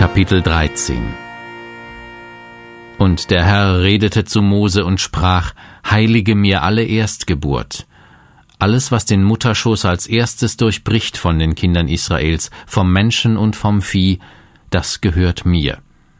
Kapitel 13. Und der Herr redete zu Mose und sprach: Heilige mir alle Erstgeburt. Alles, was den Mutterschoß als erstes durchbricht von den Kindern Israels, vom Menschen und vom Vieh, das gehört mir.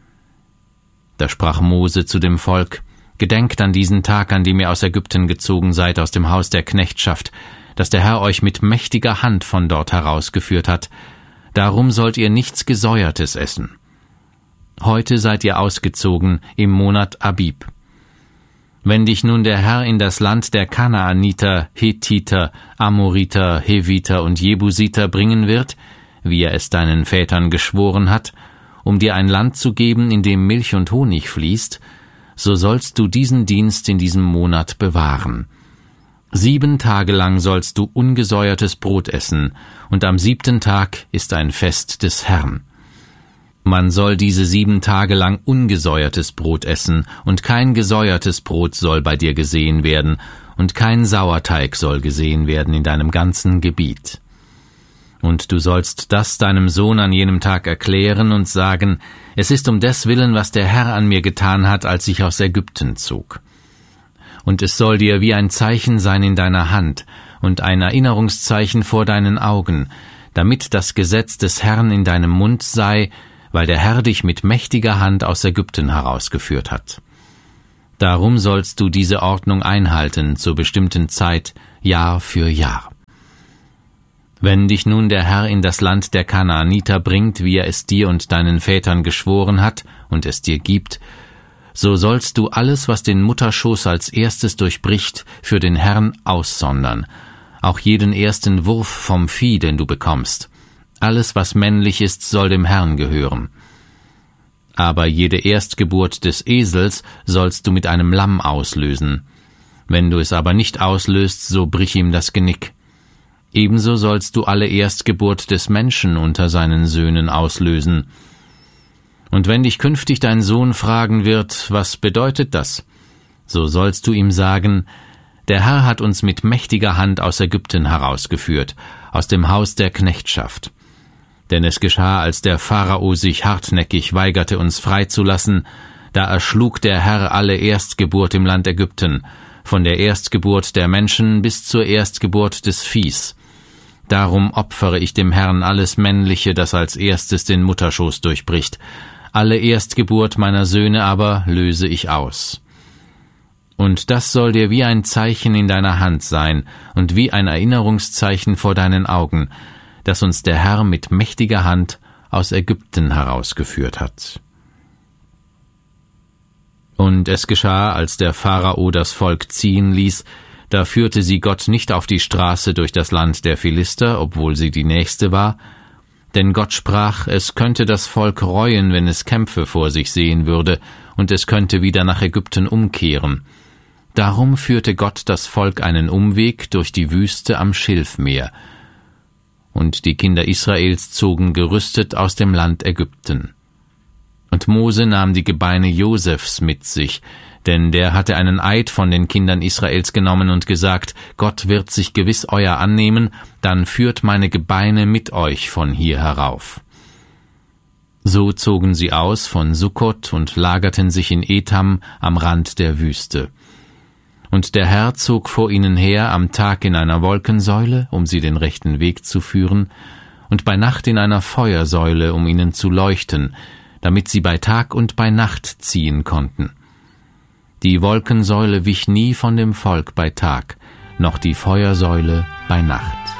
Da sprach Mose zu dem Volk: Gedenkt an diesen Tag, an dem ihr aus Ägypten gezogen seid, aus dem Haus der Knechtschaft, dass der Herr euch mit mächtiger Hand von dort herausgeführt hat. Darum sollt ihr nichts Gesäuertes essen. Heute seid ihr ausgezogen im Monat Abib. Wenn dich nun der Herr in das Land der Kanaaniter, Hethiter, Amoriter, Heviter und Jebusiter bringen wird, wie er es deinen Vätern geschworen hat, um dir ein Land zu geben, in dem Milch und Honig fließt, so sollst du diesen Dienst in diesem Monat bewahren. 7 Tage lang sollst du ungesäuertes Brot essen, und am 7. Tag ist ein Fest des Herrn. Man soll diese 7 Tage lang ungesäuertes Brot essen, und kein gesäuertes Brot soll bei dir gesehen werden, und kein Sauerteig soll gesehen werden in deinem ganzen Gebiet. Und du sollst das deinem Sohn an jenem Tag erklären und sagen: Es ist um deswillen, was der Herr an mir getan hat, als ich aus Ägypten zog. Und es soll dir wie ein Zeichen sein in deiner Hand und ein Erinnerungszeichen vor deinen Augen, damit das Gesetz des Herrn in deinem Mund sei, weil der Herr dich mit mächtiger Hand aus Ägypten herausgeführt hat. Darum sollst du diese Ordnung einhalten zur bestimmten Zeit, Jahr für Jahr. Wenn dich nun der Herr in das Land der Kanaaniter bringt, wie er es dir und deinen Vätern geschworen hat und es dir gibt, so sollst du alles, was den Mutterschoß als erstes durchbricht, für den Herrn aussondern, auch jeden ersten Wurf vom Vieh, den du bekommst. Alles, was männlich ist, soll dem Herrn gehören. Aber jede Erstgeburt des Esels sollst du mit einem Lamm auslösen. Wenn du es aber nicht auslöst, so brich ihm das Genick. Ebenso sollst du alle Erstgeburt des Menschen unter seinen Söhnen auslösen. Und wenn dich künftig dein Sohn fragen wird: Was bedeutet das? So sollst du ihm sagen: Der Herr hat uns mit mächtiger Hand aus Ägypten herausgeführt, aus dem Haus der Knechtschaft. Denn es geschah, als der Pharao sich hartnäckig weigerte, uns freizulassen, da erschlug der Herr alle Erstgeburt im Land Ägypten, von der Erstgeburt der Menschen bis zur Erstgeburt des Viehs. Darum opfere ich dem Herrn alles Männliche, das als erstes den Mutterschoß durchbricht. Alle Erstgeburt meiner Söhne aber löse ich aus. Und das soll dir wie ein Zeichen in deiner Hand sein und wie ein Erinnerungszeichen vor deinen Augen, dass uns der Herr mit mächtiger Hand aus Ägypten herausgeführt hat. Und es geschah, als der Pharao das Volk ziehen ließ, da führte sie Gott nicht auf die Straße durch das Land der Philister, obwohl sie die nächste war, denn Gott sprach, es könnte das Volk reuen, wenn es Kämpfe vor sich sehen würde, und es könnte wieder nach Ägypten umkehren. Darum führte Gott das Volk einen Umweg durch die Wüste am Schilfmeer. Und die Kinder Israels zogen gerüstet aus dem Land Ägypten. Und Mose nahm die Gebeine Josefs mit sich, denn der hatte einen Eid von den Kindern Israels genommen und gesagt: Gott wird sich gewiss euer annehmen, dann führt meine Gebeine mit euch von hier herauf. So zogen sie aus von Sukkot und lagerten sich in Etam am Rand der Wüste. Und der Herr zog vor ihnen her am Tag in einer Wolkensäule, um sie den rechten Weg zu führen, und bei Nacht in einer Feuersäule, um ihnen zu leuchten, damit sie bei Tag und bei Nacht ziehen konnten. Die Wolkensäule wich nie von dem Volk bei Tag, noch die Feuersäule bei Nacht.